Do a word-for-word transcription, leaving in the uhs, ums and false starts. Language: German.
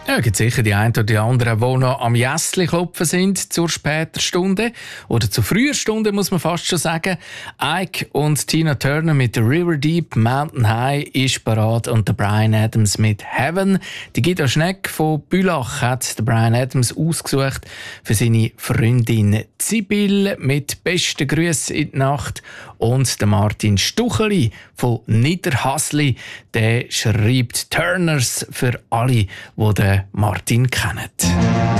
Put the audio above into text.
Ja, gibt sicher die einen oder die anderen, die noch am Jässli klopfen sind zur späten Stunde. Oder zur frühen Stunde, muss man fast schon sagen. Ike und Tina Turner mit River Deep, Mountain High ist parat und der Bryan Adams mit Heaven. Die Gita Schneck von Bülach hat der Bryan Adams ausgesucht für seine Freundin Sibyl mit besten Grüßen in die Nacht. Und der Martin Stucheli von Niederhasli, der schreibt Turners für alle, die den Martin kennen.